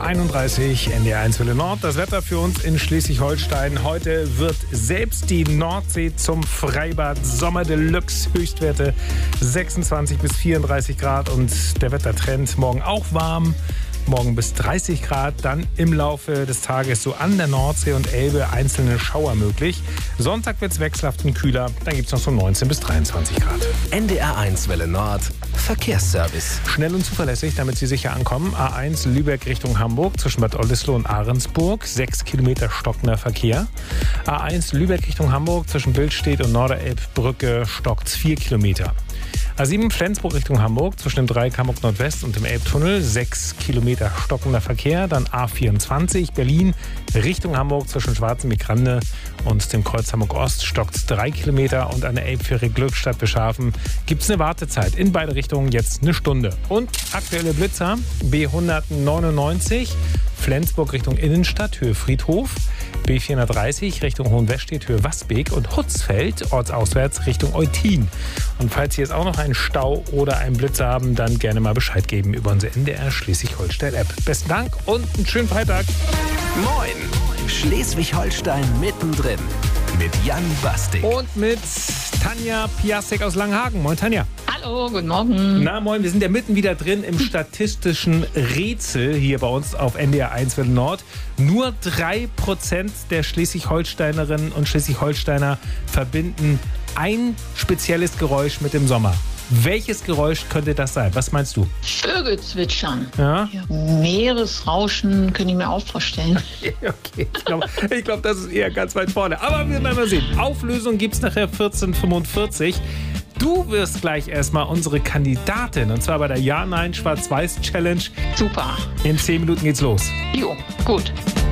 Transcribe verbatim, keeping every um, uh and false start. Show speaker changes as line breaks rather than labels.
einunddreißig, N D R eins Welle Nord. Das Wetter für uns in Schleswig-Holstein. Heute wird selbst die Nordsee zum Freibad. Sommer Deluxe, Höchstwerte sechsundzwanzig bis vierunddreißig Grad. Und der Wettertrend morgen auch warm. Morgen bis dreißig Grad, dann im Laufe des Tages so an der Nordsee und Elbe einzelne Schauer möglich. Sonntag wird es wechselhaft und kühler, dann gibt es noch so neunzehn bis dreiundzwanzig Grad.
N D R eins Welle Nord, Verkehrsservice.
Schnell und zuverlässig, damit Sie sicher ankommen. A eins Lübeck Richtung Hamburg zwischen Bad Oldesloe und Ahrensburg, sechs Kilometer stockender Verkehr. A eins Lübeck Richtung Hamburg zwischen Billstedt und Norderelbbrücke stockt's vier Kilometer. A sieben Flensburg Richtung Hamburg zwischen dem Dreieck Hamburg Nordwest und dem Elbtunnel, sechs Kilometer stockender Verkehr. Dann A vierundzwanzig Berlin Richtung Hamburg zwischen Schwarzenbeck-Grande und dem Kreuz Hamburg Ost stockt drei Kilometer. Und an der Elbfähre Glückstadt Beschhafen gibt es eine Wartezeit in beide Richtungen, jetzt eine Stunde. Und aktuelle Blitzer B hundertneunundneunzig Flensburg Richtung Innenstadt, Höhe Friedhof. B vierhundertdreißig Richtung Hohenwestedt, Höhe Wasbeek und Hutzfeld, ortsauswärts Richtung Eutin. Und falls Sie jetzt auch noch einen Stau oder einen Blitzer haben, dann gerne mal Bescheid geben über unsere N D R Schleswig-Holstein-App. Besten Dank und einen schönen Freitag.
Moin, Schleswig-Holstein mittendrin mit Jan Bastik.
Und mit Tanja Piasek aus Langenhagen. Moin Tanja.
Hallo, guten Morgen.
Na moin, wir sind ja mitten wieder drin im statistischen Rätsel hier bei uns auf N D R eins Welle Nord. Nur drei Prozent der Schleswig-Holsteinerinnen und Schleswig-Holsteiner verbinden ein spezielles Geräusch mit dem Sommer. Welches Geräusch könnte das sein? Was meinst du?
Vögel zwitschern.
Ja?
Ja, Meeresrauschen könnte ich mir auch vorstellen.
Okay, ich glaube, ich glaub, das ist eher ganz weit vorne. Aber wir werden mal sehen. Auflösung gibt es nachher vierzehn Uhr fünfundvierzig. Du wirst gleich erstmal unsere Kandidatin, und zwar bei der Ja-Nein-Schwarz-Weiß-Challenge.
Super.
In zehn Minuten geht's los.
Jo, gut.